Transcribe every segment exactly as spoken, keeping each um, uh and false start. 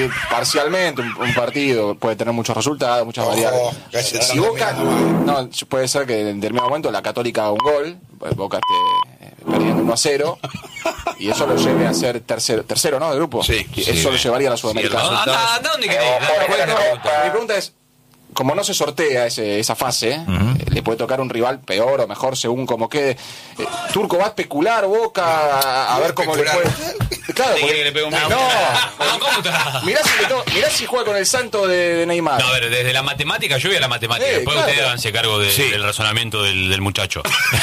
parcialmente un, un partido puede tener muchos resultados, muchas oh, variables. Si Boca, no, puede ser que en determinado momento la Católica haga un gol, Boca esté eh, perdiendo uno a cero, y eso lo lleve a ser tercero, tercero, ¿no? De grupo. Sí, eso sí, lo llevaría a la Sudamericana. Sí, anda, anda donde querés. Mi pregunta es, como no se sortea ese, esa fase, uh-huh. eh, le puede tocar un rival peor o mejor según como quede. Eh, Turco va a especular Boca a, a ver cómo le puede. Claro, porque, le pega un no, no, ¿cómo está? Mirá si, to... Mirá si juega con el santo de, de Neymar. No, a ver, desde la matemática, yo voy a la matemática. Eh, Después claro. ustedes háganse cargo de, sí. del razonamiento del, del muchacho.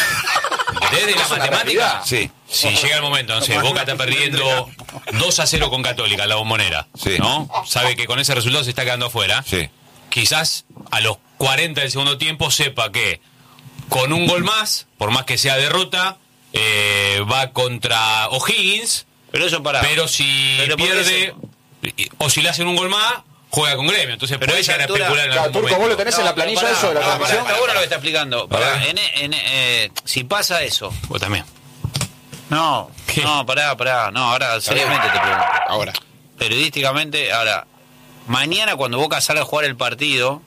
Desde la matemática, sí. si llega el momento, no sé, Boca está perdiendo dos a cero con Católica en la Bombonera, sí. ¿no? Sabe que con ese resultado se está quedando afuera. Sí. Quizás a los cuarenta del segundo tiempo sepa que con un gol más, por más que sea derrota, eh, va contra O'Higgins, pero eso para pero si pero pierde o si le hacen un gol más, juega con Gremio, entonces pero puede llegar a especular en claro, Turco, momento. ¿vos lo tenés no, en la planilla para, eso de la para, transmisión? Está bueno lo que está explicando. Para, en, en, eh, si pasa eso, vos también. No, ¿qué? No, pará, pará, no, ahora seriamente te pregunto. Ahora. Periodísticamente, ahora, mañana cuando Boca salga a jugar el partido,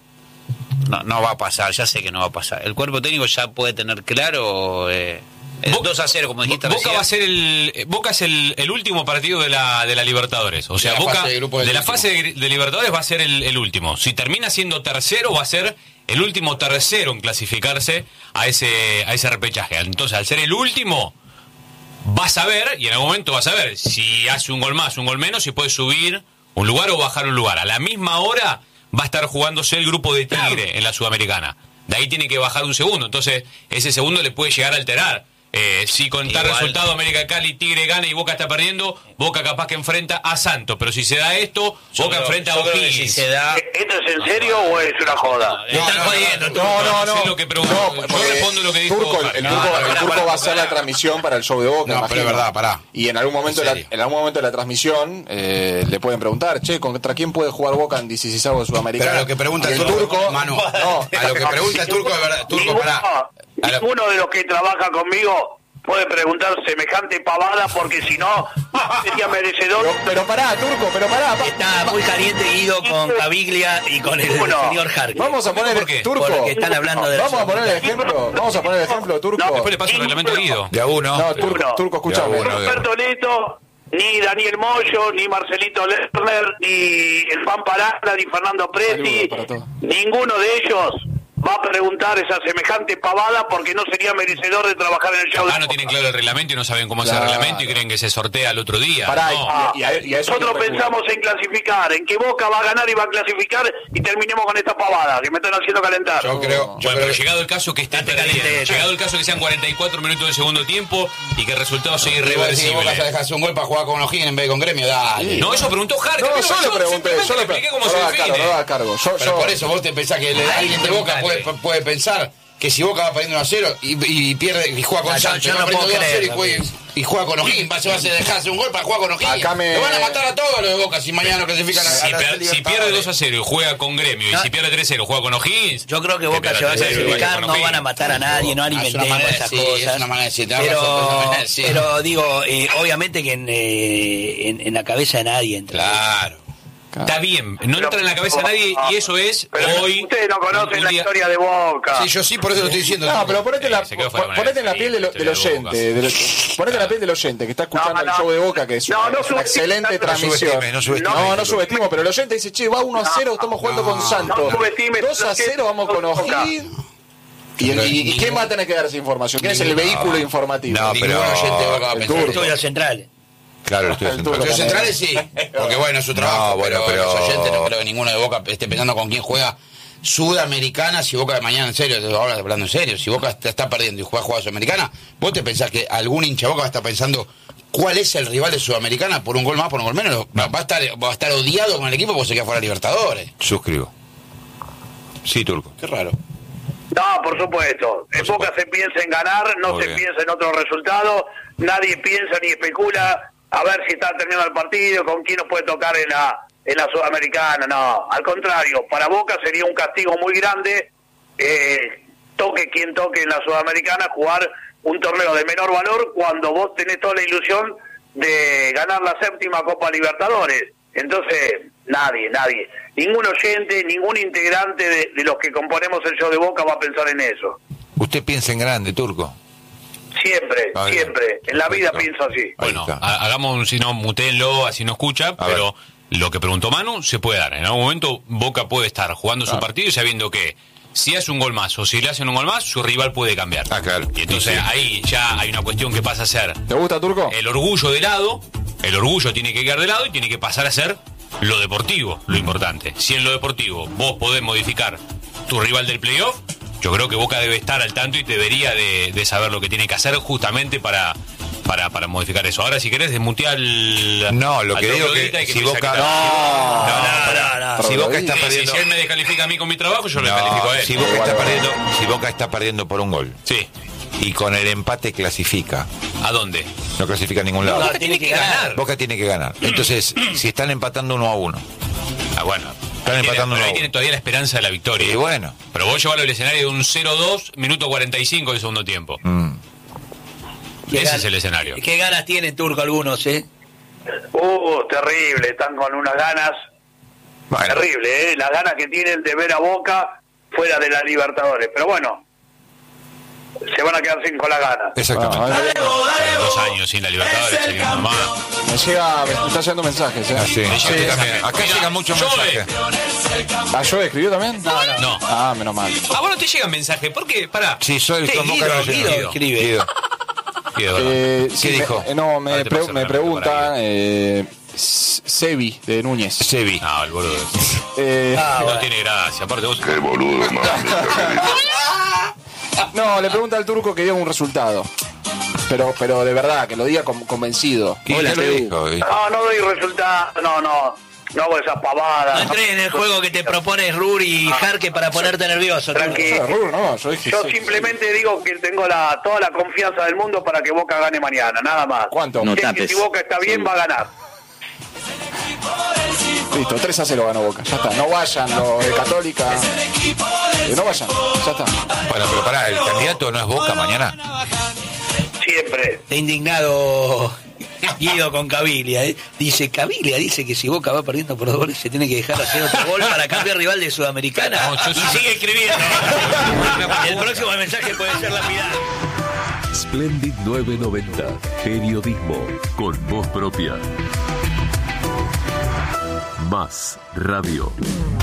no, no va a pasar, ya sé que no va a pasar. El cuerpo técnico ya puede tener claro eh, el Bo- dos a cero, como dijiste Boca recién. va a ser el Boca es el, el último partido de la de la Libertadores, o sea, de la Boca fase de, de la fase de, de Libertadores va a ser el, el último. Si termina siendo tercero, va a ser el último tercero en clasificarse a ese a ese repechaje. Entonces, al ser el último, vas a ver, y en algún momento vas a ver si hace un gol más, un gol menos, si puede subir un lugar o bajar un lugar. A la misma hora va a estar jugándose el grupo de Tigre en la Sudamericana. De ahí tiene que bajar un segundo. Entonces, ese segundo le puede llegar a alterar. Eh, si con tal resultado América Cali, Tigre gana y Boca está perdiendo, Boca capaz que enfrenta a Santos. Pero si se da esto, yo Boca creo, enfrenta a O'Higgins. Si se da... ¿Esto es en serio o es una joda? No, Están no, jodiendo. No, no, no. no, lo que pregunto. no yo respondo lo que dijo Turco, Oscar. el, el No, Turco, no, el pará, Turco pará, va a hacer pará. la transmisión para el show de Boca. No, pero es verdad, pará. Y en algún momento, ¿En la, en algún momento de la transmisión eh, le pueden preguntar, che, ¿contra quién puede jugar Boca en dieciseisavo de Sudamericana? Pero a lo que pregunta el el Turco, Turco Manu, no, a lo que pregunta el Turco de verdad, Turco, Ninguno, pará. ninguno de los que trabaja conmigo puede preguntar semejante pavada porque si no sería merecedor. Pero, pero pará, Turco, pero pará. Pa, Está muy caliente Guido con Caviglia y con el Bueno, señor Harkin. Vamos a poner, Turco. Porque están hablando de Vamos a poner el ejemplo, vamos a poner el ejemplo, Turco. No, Después le paso el reglamento a Guido. De a uno. No, Turco, Turco, escúchame. De a uno. Roberto Neto, ni Daniel Moyo, ni Marcelito Lerner, ni el Pan Parada, ni Fernando Presti, Saludos para todos. ninguno de ellos va a preguntar esa semejante pavada porque no sería merecedor de trabajar en el show. Ah, no tienen claro el reglamento y no saben cómo Claro. es el reglamento y creen que se sortea al otro día. Pará, No. y, y, a, y a eso Nosotros que pensamos en clasificar, en que Boca va a ganar y va a clasificar y terminemos con esta pavada que me están haciendo calentar. Yo creo, yo Bueno, creo pero que llegado el caso que esté Date perdiendo, caliente. llegado el caso que sean cuarenta y cuatro minutos del segundo tiempo y que el resultado sea si Boca se irreversible. dejarse un gol para jugar con O'Higgins en vez de con Gremio, dale. No, eso preguntó Harker. No, yo le pregunté, simplemente yo le le expliqué cómo no se lo haga cargo, define. no lo haga cargo. Yo, Pero yo, por eso vos te pensás que le- alguien de Boca puede, puede pensar que si Boca va perdiendo uno a cero y, y pierde y juega con No, yo- Santos, yo va no perdiendo puedo dos a cero y creer, juega, y juega con O'Higgins, va, se va a dejarse un gol para jugar con O'Higgins. Acá me- Lo van a matar a todos los de Boca si mañana no clasifican a, Si, a la per- si pierde dos a cero y juega con Gremio y No. si pierde tres a cero juega con O'Higgins, Yo creo que Boca se va a clasificar, no van a matar a nadie, no Ah, es una alimentemos manera de esas decir, cosas. es una manera de decir, tenés pero, razón, pero es una manera de decir. pero digo, eh, obviamente que en, eh, en, en la cabeza de nadie entra. Claro. está bien, no entra en la cabeza de nadie y eso es Pero hoy. ustedes no conocen un la día- historia de Boca. Sí, yo sí, por eso lo estoy diciendo. No, pero ponete, la, se quedó fuera pon- con ponete en la el- piel del, sí, del historia de oyente, del- ponete en la piel del oyente que está escuchando No, no. el show de Boca, que es, No, una, no es una subestime excelente tanto. No transmisión. subestime, no subestime. No, no subestimo, pero el oyente dice, che, va uno a cero, estamos jugando con Santos. no subestime, dos a cero, vamos con Boca. O'Higgins. ¿Y, el- y, y quién va a tener que dar esa información? ¿Quién es el vehículo informativo? No, pero ningún oyente de Boca va a el pensar Turco. Estudios centrales. Claro, el estudio El central. Turco Los estudios también. centrales sí, porque bueno, es su trabajo, No, bueno, pero, pero- los oyentes no creo que ninguno de Boca esté pensando con quién juega Sudamericana, si Boca de mañana, en serio, ahora hablando en serio, si Boca está, está perdiendo y juega jugada Sudamericana, ¿vos te pensás que algún hincha de Boca va a estar pensando cuál es el rival de Sudamericana por un gol más, por un gol menos? Va, va a estar va a estar odiado con el equipo porque se queda fuera de Libertadores. Suscribo. Sí, Turco. Qué raro. No, por supuesto. En Por Boca supuesto. se piensa en ganar, no Muy se bien. piensa en otro resultado, nadie piensa ni especula a ver si está terminando el partido, con quién nos puede tocar en la en la Sudamericana, no. Al contrario, para Boca sería un castigo muy grande, eh, toque quien toque en la Sudamericana, jugar un torneo de menor valor cuando vos tenés toda la ilusión de ganar la séptima Copa Libertadores. Entonces, nadie, nadie. Ningún oyente, ningún integrante de, de los que componemos el show de Boca va a pensar en eso. Usted piensa en grande, Turco. Siempre, Ahí siempre. En la vida Perfecto. pienso así. Bueno, está. ha- hagamos un, si no, mutenlo, así no escucha, A pero lo que preguntó Manu se puede dar. En algún momento Boca puede estar jugando su partido y sabiendo que si hace un gol más o si le hacen un gol más, su rival puede cambiar. Ah, claro. Y entonces Sí, sí. ahí ya hay una cuestión que pasa a ser ¿Te gusta, Turco? el orgullo de lado, el orgullo tiene que quedar de lado y tiene que pasar a ser lo deportivo, lo importante. Si en lo deportivo vos podés modificar tu rival del playoff, yo creo que Boca debe estar al tanto y debería de, de saber lo que tiene que hacer justamente para, para, para modificar eso. Ahora, si querés, desmutear al... No, lo al que digo troglodita que y que si me Boca- saque- No, no, no, no. Si Boca está Sí, sí, perdiendo... si él me descalifica a mí con mi trabajo, yo lo No, descalifico a él. si Boca está Igual, perdiendo, si Boca está perdiendo por un gol Sí. y con el empate clasifica, ¿A dónde? no clasifica a ningún lado. No, Boca tiene que ganar. Boca tiene que ganar. Entonces, si están empatando uno a uno, Ah, bueno. Están Ahí tiene, empatando pero ahí uno. tiene todavía la esperanza de la victoria. y bueno, Pero vos llevalo al escenario de un cero dos, minuto cuarenta y cinco del segundo tiempo. mm, Qué Ese gan- es el escenario. Qué ganas tienen, Turco, algunos, ¿eh? Uh, terrible, están con unas ganas bueno, terrible, ¿eh? Las ganas que tienen de ver a Boca fuera de la Libertadores. Pero bueno, se van a quedar sin con las ganas. exactamente. Ah, ahí- Dos años sin la Libertadores sería normal. me llega, me está llegando mensajes, ¿eh? Ah, sí, Me sí, llega también. mensaje. Acá Mira, llegan muchos yo, mensajes. ¿Ah, yo escribió también? No, no. No. Ah, menos mal. Ah, bueno, te llegan mensajes. ¿Por qué? Pará. Sí, soy Sí, con Boca Guido, no Guido llego. escribe. Guido. Sí, de verdad. Eh, ¿Qué sí, me- dijo? eh, no, me, Ahora te pre- paso me la preguntan, para eh, S- Sebi de Núñez. Sebi. No, el boludo. Eh, Ah, No bueno. tiene gracia. Aparte vos... no, le pregunta al Turco que diga un resultado. Pero, pero de verdad, que lo diga con- convencido. ¿Qué Hola, le Sebi. dijo? No, no doy resultado, no, no, no hago esas pavadas. No entré en el juego que te propone Ruri y Jarque para ponerte nervioso. Turco. Tranquilo. Yo, Rubio, no, yo dije Yo Sebi. simplemente digo que tengo la toda la confianza del mundo para que Boca gane mañana, nada más. ¿Cuánto? Sé que si Boca está bien, va a ganar. Listo, tres a cero ganó Boca. Ya está. No vayan los de Católica. Eh, no vayan. Ya está. Bueno, pero pará, el candidato no es Boca mañana. Siempre. Está indignado Guido con Cabilia, ¿eh? Dice, Cabilia dice que si Boca va perdiendo por dos goles se tiene que dejar hacer otro gol para cambiar rival de Sudamericana. No, yo y sí- sigue escribiendo. El próximo mensaje puede ser lapidado. Splendid novecientos noventa. Periodismo con voz propia. Más Radio.